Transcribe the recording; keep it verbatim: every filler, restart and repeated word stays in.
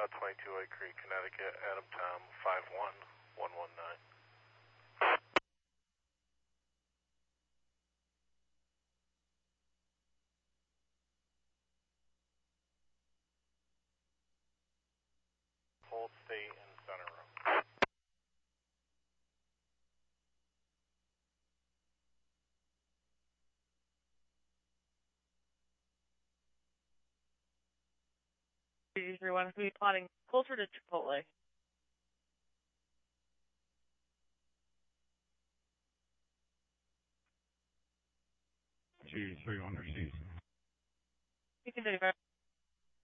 uh, twenty-two White Creek, Connecticut, Adam Tom, five one one one nine. Hold state in center room. Everyone who be plotting closer to Chipotle. G three one receive. You can do